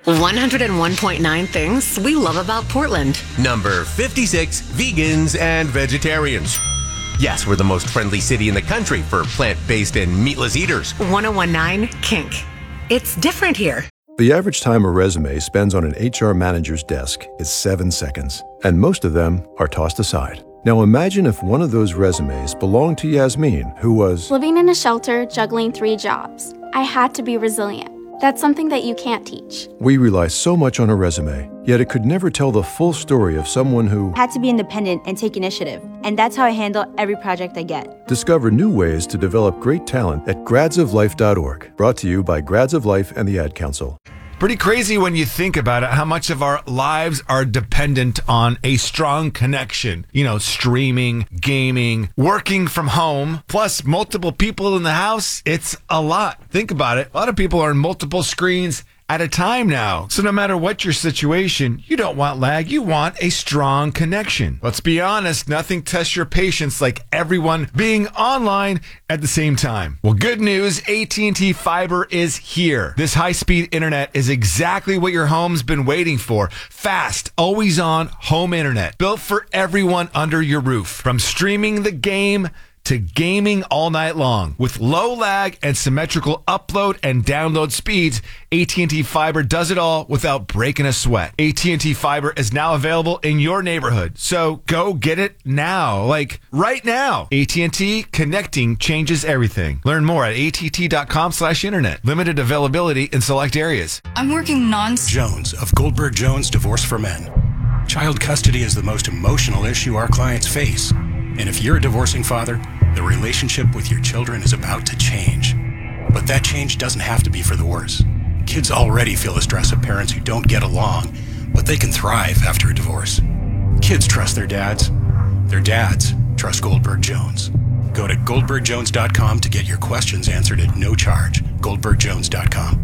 101.9 things we love about Portland. Number 56, vegans and vegetarians. Yes, we're the most friendly city in the country for plant-based and meatless eaters. 101.9 Kink. It's different here. The average time a resume spends on an HR manager's desk is 7 seconds, and most of them are tossed aside. Now imagine if one of those resumes belonged to Yasmin, who was living in a shelter, juggling 3 jobs. I had to be resilient. That's something that you can't teach. We rely so much on a resume, yet it could never tell the full story of someone who had to be independent and take initiative. And that's how I handle every project I get. Discover new ways to develop great talent at gradsoflife.org. Brought to you by Grads of Life and the Ad Council. Pretty crazy when you think about it, how much of our lives are dependent on a strong connection. You know, streaming, gaming, working from home, plus multiple people in the house. It's a lot. Think about it. A lot of people are on multiple screens at a time now. So no matter what your situation, you don't want lag. You want a strong connection. Let's be honest, nothing tests your patience like everyone being online at the same time. Well, good news, AT&T Fiber is here. This high-speed internet is exactly what your home's been waiting for. Fast, always-on home internet, built for everyone under your roof. From streaming the game to gaming all night long. With low lag and symmetrical upload and download speeds, AT&T Fiber does it all without breaking a sweat. AT&T Fiber is now available in your neighborhood, so go get it now, like right now. AT&T, connecting changes everything. Learn more at att.com/internet. Limited availability in select areas. I'm working Jones of Goldberg Jones Divorce for Men. Child custody is the most emotional issue our clients face. And if you're a divorcing father, the relationship with your children is about to change. But that change doesn't have to be for the worse. Kids already feel the stress of parents who don't get along, but they can thrive after a divorce. Kids trust their dads. Their dads trust Goldberg Jones. Go to goldbergjones.com to get your questions answered at no charge. goldbergjones.com.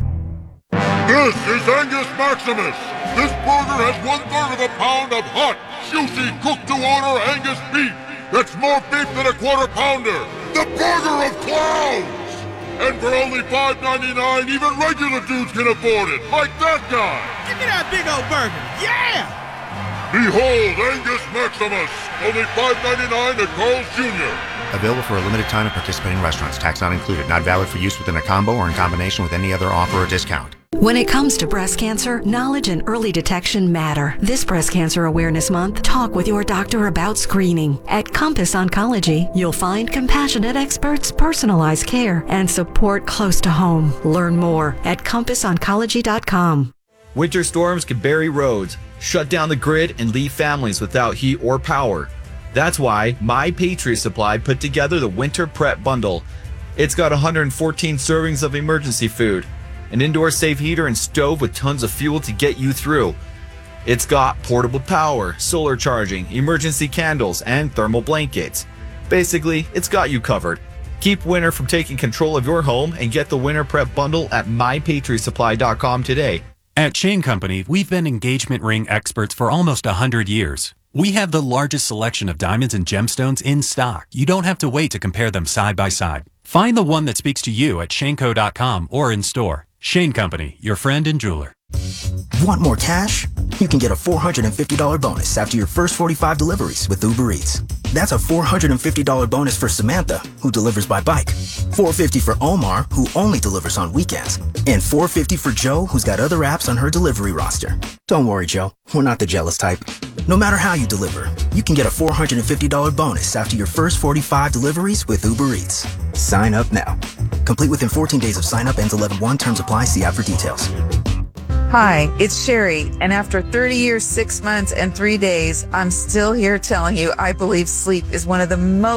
This is Angus Maximus. This burger has 1/3 of a pound of hot, juicy, cooked-to-order Angus beef. That's more beef than a quarter pounder. The burger of clowns! And for only $5.99, even regular dudes can afford it, like that guy. Give me that big old burger. Yeah! Behold, Angus Maximus. Only $5.99 at Carl's Jr. Available for a limited time at participating restaurants. Tax not included. Not valid for use within a combo or in combination with any other offer or discount. When it comes to breast cancer, knowledge and early detection matter. This Breast Cancer Awareness Month, talk with your doctor about screening. At Compass Oncology, you'll find compassionate experts, personalized care, and support close to home. Learn more at CompassOncology.com. Winter storms can bury roads, shut down the grid, and leave families without heat or power. That's why My Patriot Supply put together the Winter Prep Bundle. It's got 114 servings of emergency food, an indoor safe heater and stove with tons of fuel to get you through. It's got portable power, solar charging, emergency candles, and thermal blankets. Basically, it's got you covered. Keep winter from taking control of your home and get the Winter Prep Bundle at mypatriotsupply.com today. At Shane Company, we've been engagement ring experts for almost 100 years. We have the largest selection of diamonds and gemstones in stock. You don't have to wait to compare them side by side. Find the one that speaks to you at shaneco.com or in store. Shane Company, your friend and jeweler. Want more cash? You can get a $450 bonus after your first 45 deliveries with Uber Eats. That's a $450 bonus for Samantha, who delivers by bike. $450 for Omar, who only delivers on weekends. And $450 for Joe, who's got other apps on her delivery roster. Don't worry, Joe. We're not the jealous type. No matter how you deliver, you can get a $450 bonus after your first 45 deliveries with Uber Eats. Sign up now. Complete within 14 days of sign up, ends 11/1. Terms apply. See app for details. Hi, it's Sherry, and after 30 years, 6 months, and 3 days, I'm still here telling you I believe sleep is one of the most